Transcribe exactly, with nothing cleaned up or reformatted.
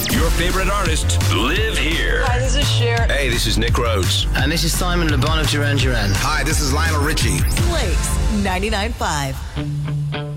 Your favorite artists live here. Hi, this is Cher. Hey, this is Nick Rhodes. And this is Simon Le Bon of Duran Duran. Hi, this is Lionel Richie. Blake's ninety-nine point five.